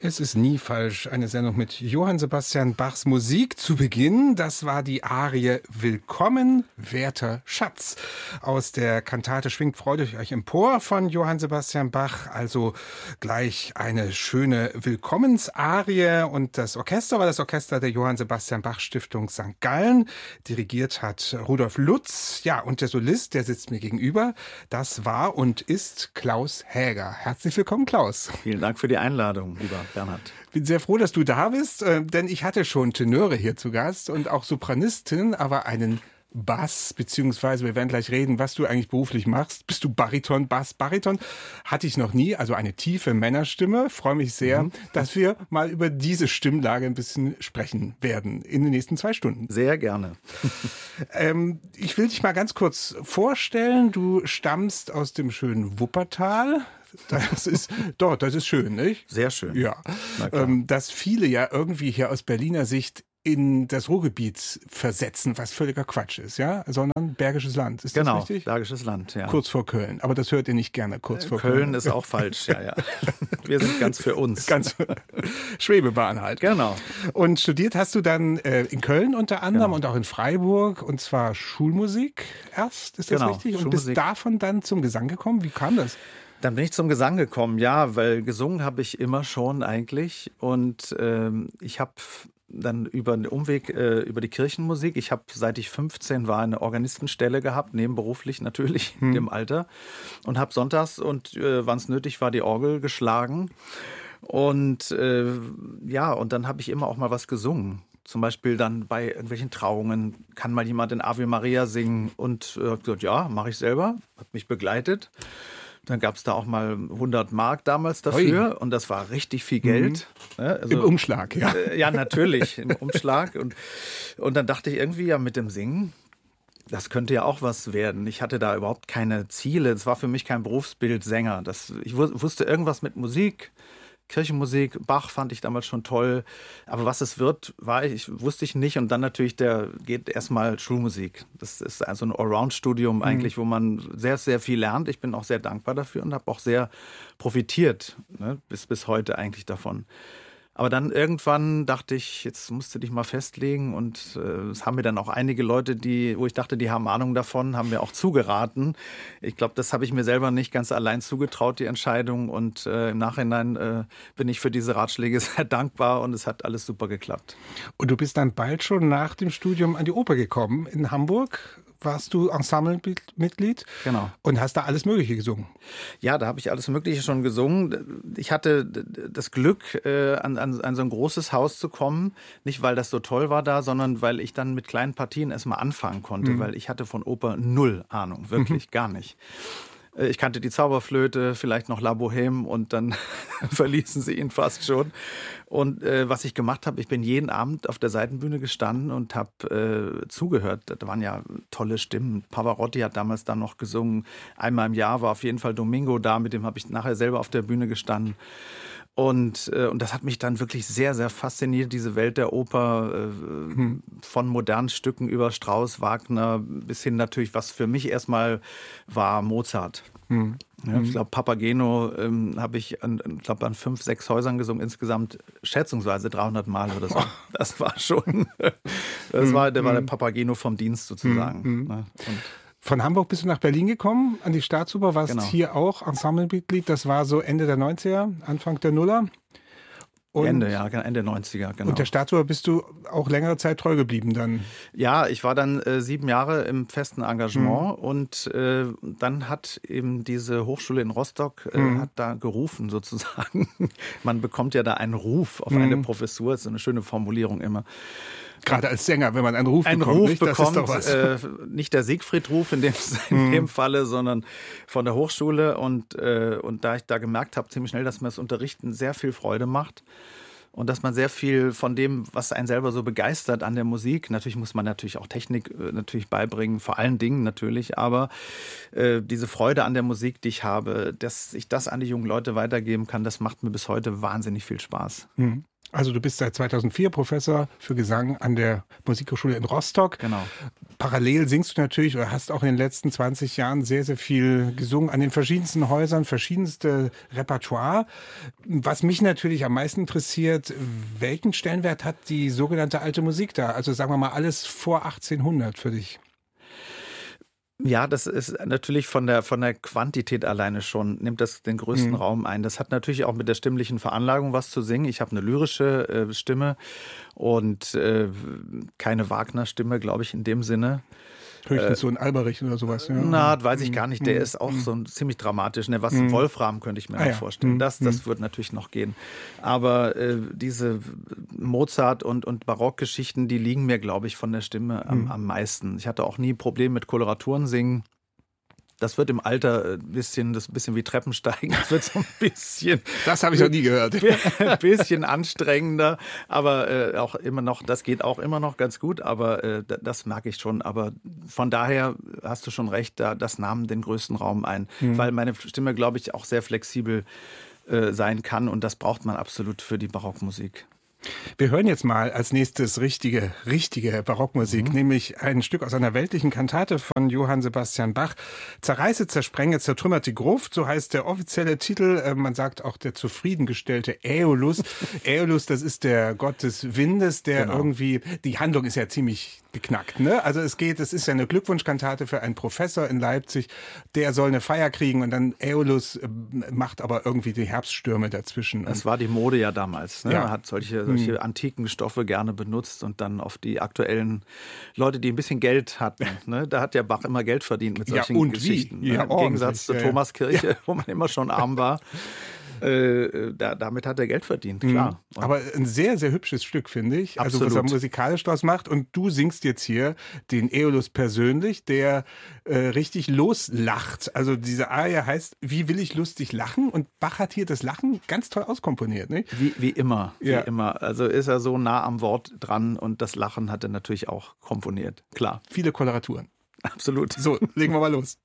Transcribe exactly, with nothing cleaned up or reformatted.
Es ist nie falsch, eine Sendung mit Johann Sebastian Bachs Musik zu Beginn. Das war die Arie Willkommen, werter Schatz aus der Kantate Schwingt Freude euch empor von Johann Sebastian Bach. Also gleich eine schöne Willkommensarie. Und das Orchester war das Orchester der Johann Sebastian Bach Stiftung Sankt Gallen. Dirigiert hat Rudolf Lutz. Ja, und der Solist, der sitzt mir gegenüber, das war und ist Klaus Häger. Herzlich willkommen, Klaus. Vielen Dank für die Einladung, lieber Bernhard. Ich bin sehr froh, dass du da bist, äh, denn ich hatte schon Tenöre hier zu Gast und auch Sopranistin, aber einen Bass, beziehungsweise wir werden gleich reden, was du eigentlich beruflich machst. Bist du Bariton, Bass, Bariton? Hatte ich noch nie, also eine tiefe Männerstimme. Freue mich sehr, mhm. dass wir mal über diese Stimmlage ein bisschen sprechen werden in den nächsten zwei Stunden. Sehr gerne. ähm, ich will dich mal ganz kurz vorstellen. Du stammst aus dem schönen Wuppertal. Das ist, doch, das ist schön, nicht? Sehr schön. Ja. Ähm, dass viele ja irgendwie hier aus Berliner Sicht in das Ruhrgebiet versetzen, was völliger Quatsch ist, ja, sondern Bergisches Land. Ist genau, das richtig? Bergisches Land, ja. Kurz vor Köln. Aber das hört ihr nicht gerne, kurz vor Köln. Köln ist auch falsch, ja, ja. Wir sind ganz für uns. Ganz Schwebebahn halt. Genau. Und studiert hast du dann äh, in Köln unter anderem genau. und auch in Freiburg, und zwar Schulmusik erst, ist das genau, richtig? Und Schulmusik. bist davon dann zum Gesang gekommen? Wie kam das? Dann bin ich zum Gesang gekommen, ja, weil gesungen habe ich immer schon eigentlich. Und ähm, ich habe dann über den Umweg äh, über die Kirchenmusik, ich habe seit ich fünfzehn war eine Organistenstelle gehabt, nebenberuflich natürlich hm. im Alter. Und habe sonntags und äh, wann es nötig war, die Orgel geschlagen. Und äh, ja, und dann habe ich immer auch mal was gesungen. Zum Beispiel dann bei irgendwelchen Trauungen kann mal jemand den Ave Maria singen. Und äh, gesagt, ja, mache ich selber, hat mich begleitet. Dann gab es da auch mal hundert Mark damals dafür. Ui. Und das war richtig viel Geld. Mhm. Also, im Umschlag, ja. Äh, ja, natürlich, im Umschlag. Und, und dann dachte ich irgendwie, ja, mit dem Singen, das könnte ja auch was werden. Ich hatte da überhaupt keine Ziele. Es war für mich kein Berufsbild Sänger. Das, ich wusste irgendwas mit Musik. Kirchenmusik, Bach fand ich damals schon toll. Aber was es wird, war ich, wusste ich nicht. Und dann natürlich, der geht erstmal Schulmusik. Das ist also ein Allround-Studium eigentlich, mhm. wo man sehr, sehr viel lernt. Ich bin auch sehr dankbar dafür und habe auch sehr profitiert, ne, bis, bis heute eigentlich davon. Aber dann irgendwann dachte ich, jetzt musst du dich mal festlegen, und äh, es haben mir dann auch einige Leute, die, wo ich dachte, die haben Ahnung davon, haben mir auch zugeraten. Ich glaube, das habe ich mir selber nicht ganz allein zugetraut, die Entscheidung, und äh, im Nachhinein äh, bin ich für diese Ratschläge sehr dankbar, und es hat alles super geklappt. Und du bist dann bald schon nach dem Studium an die Oper gekommen in Hamburg. Warst du Ensemblemitglied? Genau. Und hast da alles Mögliche gesungen? Ja, da habe ich alles Mögliche schon gesungen. Ich hatte das Glück, äh, an, an, an so ein großes Haus zu kommen. Nicht, weil das so toll war da, sondern weil ich dann mit kleinen Partien erstmal anfangen konnte. Mhm. Weil ich hatte von Oper null Ahnung, wirklich mhm. gar nicht. Ich kannte die Zauberflöte, vielleicht noch La Bohème, und dann verließen sie ihn fast schon. Und äh, was ich gemacht habe, ich bin jeden Abend auf der Seitenbühne gestanden und habe äh, zugehört. Da waren ja tolle Stimmen. Pavarotti hat damals dann noch gesungen. Einmal im Jahr war auf jeden Fall Domingo da, mit dem habe ich nachher selber auf der Bühne gestanden. Und, äh, und das hat mich dann wirklich sehr, sehr fasziniert, diese Welt der Oper, äh, hm. von modernen Stücken über Strauss, Wagner, bis hin natürlich, was für mich erstmal war, Mozart. Hm. Ja, ich glaube, Papageno ähm, habe ich an, ich glaub, an fünf, sechs Häusern gesungen, insgesamt schätzungsweise dreihundert Mal oder so. Das war schon, das war, der war der Papageno vom Dienst sozusagen. Hm. Ja, und von Hamburg bist du nach Berlin gekommen, an die Staatsoper, warst genau. hier auch Ensemblemitglied. Das war so Ende der neunziger, Anfang der Nuller. Und Ende, ja, Ende neunziger, genau. Und der Staatsoper bist du auch längere Zeit treu geblieben dann? Ja, ich war dann äh, sieben Jahre im festen Engagement, mhm. und äh, dann hat eben diese Hochschule in Rostock äh, mhm. hat da gerufen sozusagen. Man bekommt ja da einen Ruf auf mhm. eine Professur, das ist eine schöne Formulierung immer. Gerade als Sänger, wenn man einen Ruf einen bekommt. Ruf nicht? bekommt, das ist doch was. Äh, nicht der Siegfried-Ruf in dem, in dem Falle, sondern von der Hochschule. Und, äh, und da ich da gemerkt habe, ziemlich schnell, dass mir das Unterrichten sehr viel Freude macht. Und dass man sehr viel von dem, was einen selber so begeistert an der Musik, natürlich muss man natürlich auch Technik äh, natürlich beibringen, vor allen Dingen natürlich, aber äh, diese Freude an der Musik, die ich habe, dass ich das an die jungen Leute weitergeben kann, das macht mir bis heute wahnsinnig viel Spaß. Mhm. Also du bist seit zweitausendvier Professor für Gesang an der Musikhochschule in Rostock. Genau. Parallel singst du natürlich oder hast auch in den letzten zwanzig Jahren sehr, sehr viel gesungen an den verschiedensten Häusern, verschiedenste Repertoire. Was mich natürlich am meisten interessiert, welchen Stellenwert hat die sogenannte alte Musik da? Also sagen wir mal alles vor achtzehnhundert für dich. Ja, das ist natürlich von der, von der Quantität alleine schon, nimmt das den größten mhm. Raum ein. Das hat natürlich auch mit der stimmlichen Veranlagung was zu singen. Ich habe eine lyrische äh, Stimme und äh, keine Wagner-Stimme, glaube ich, in dem Sinne. Höchstens äh, so ein Alberich oder sowas. Ja. Na, weiß ich gar nicht. Der ist auch so ein, ziemlich dramatisch. Ne? Was ein Wolfram könnte ich mir ah, noch vorstellen. Das, das wird natürlich noch gehen. Aber äh, diese Mozart- und, und Barockgeschichten, die liegen mir, glaube ich, von der Stimme am, am meisten. Ich hatte auch nie Probleme mit Koloraturen singen. Das wird im Alter ein bisschen, das bisschen wie Treppensteigen. Das wird so ein bisschen. Das habe ich noch nie gehört. Ein bisschen anstrengender, aber äh, auch immer noch, das geht auch immer noch ganz gut, aber äh, das merke ich schon. Aber von daher hast du schon recht, da, das nahm den größten Raum ein, mhm. weil meine Stimme, glaube ich, auch sehr flexibel äh, sein kann und das braucht man absolut für die Barockmusik. Wir hören jetzt mal als nächstes richtige, richtige Barockmusik, mhm. nämlich ein Stück aus einer weltlichen Kantate von Johann Sebastian Bach. Zerreiße, zersprenge, zertrümmert die Gruft, so heißt der offizielle Titel. Man sagt auch der zufriedengestellte Äolus. Äolus, das ist der Gott des Windes, der genau. irgendwie, die Handlung ist ja ziemlich geknackt, ne? Also es geht, es ist ja eine Glückwunschkantate für einen Professor in Leipzig, der soll eine Feier kriegen und dann Äolus macht aber irgendwie die Herbststürme dazwischen. Das war die Mode ja damals, ne? Ja. Man hat solche, solche antiken Stoffe gerne benutzt und dann auf die aktuellen Leute, die ein bisschen Geld hatten, ne? Da hat der Bach immer Geld verdient mit solchen ja, und Geschichten. Wie? Ja, ne? Im Gegensatz zur ja, Thomaskirche, ja. wo man immer schon arm war. Äh, da, damit hat er Geld verdient, klar. Mhm. Aber ein sehr, sehr hübsches Stück, finde ich. Absolut. Also was er musikalisch draus macht. Und du singst jetzt hier den Äolus persönlich, der äh, richtig loslacht. Also diese Arie heißt, wie will ich lustig lachen? Und Bach hat hier das Lachen ganz toll auskomponiert, nicht? Wie, wie immer, ja. wie immer. Also ist er so nah am Wort dran und das Lachen hat er natürlich auch komponiert, klar. Viele Koloraturen. Absolut. So, legen wir mal los.